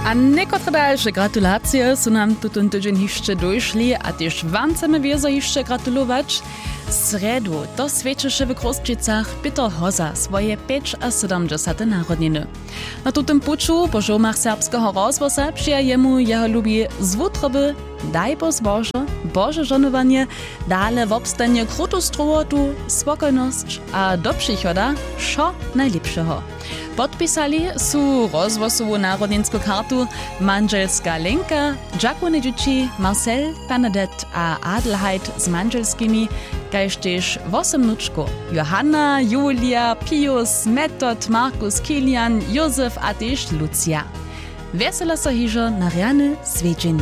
A niekotre dalsze gratulacje są nam tutun tydzień jeszcze doszli, a też wam chcemy wiezo jeszcze gratulować. Sredu to świeczysze w Krosczycach Peter Hoza swoje 75. narodniny. Na tutym puczu po żołmach serbskiego rozwoza przyjajemu jeho lubi zwutroby, daj Boże, Boże żonowanie, dale w obstanie krutostrowotu, spokojność a do przychoda, szo najlepszego. Podpisali su rozwosową narodninską kartu manželská Lenka, Giacomo dzieci, Marcel, Bernadette a Adelheid z manželskimi, kaž tež 8 vnučko, Johanna, Julia, Pius, Metod, Markus, Kilian, Josef a tež Lucia. Vesela so hižo na rjany svedžin.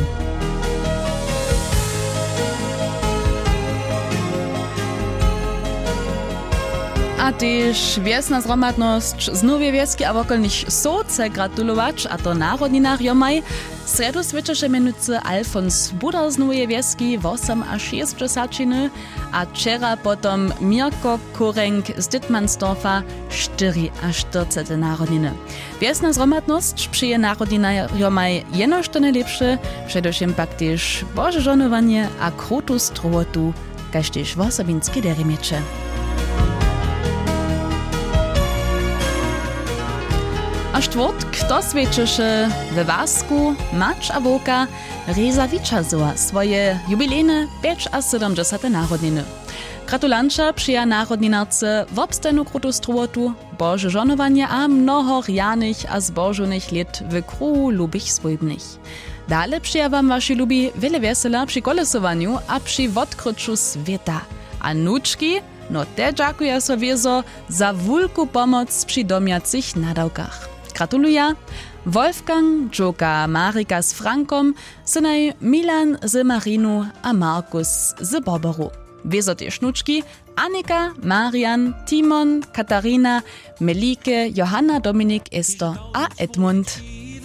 A też wiesna zromadność z Nowej Wieski a wokolnych soce gratulować, a to narodninach jomaj. Sredu switcheše minuty Alfons Budar z Nowej Wieski 8 a 60, a wczera potom Mirko Korenk z Dittmannsdorfa 44 narodniny. Wiesna zromadność przyje narodninach jomaj jenoż to najlepsze, przedewším pak też Boże żonowanie a krutu strowotu, kaž też wosobinski deremiecze. A czwartk to świeczysze we Wasku, Macz a Woka, Reza Wiczazowa swoje jubilejne 75. narodniny. Gratulanča przyja narodninarce w obstanu krutostrowotu, Boże żonowanie a mnoho rjanych a zbożonych lat w kruhu lubich swojbnych. Dale przyja wam waši lubi wiele wesela przy kolesowaniu a przy odkryciu świata. A nuczki, no te dziękuję so wiezo za wulku pomoc przy domiacych nadawkach. Gratuluja Wolfgang, Joka, Marika z Frankom, synaj Milan z Marinu a Markus z Boboru. Wiezo te sznuczki Annika, Marian, Timon, Katarina, Melike, Johanna, Dominik, Esther a Edmund.